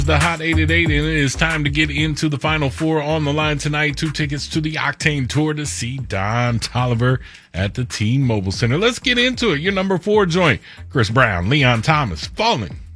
The Hot 8 at 8, and it is time to get into the Final Four. On the line tonight, 2 tickets to the Octane Tour to see Don Toliver at the T-Mobile Center. Let's get into it. Your number 4 joint, Chris Brown, Leon Thomas, Falling.